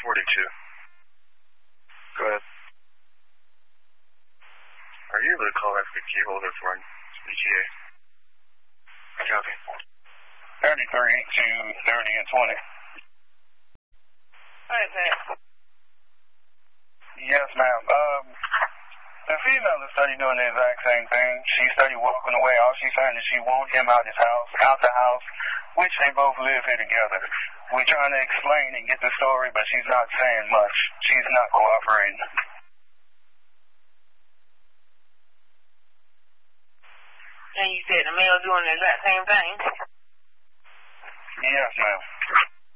42. Go ahead. Are you able to call as the key holder for BGA? Copy. 33 to 30 and 20. Hi, Pat. Yes, ma'am. The female is study doing the exact same thing. She study walking away. All she's saying is she wants him out the house, which they both live here together. We're trying to explain and get the story, but she's not saying much. She's not cooperating. And you said the male doing the exact same thing? Yes, ma'am.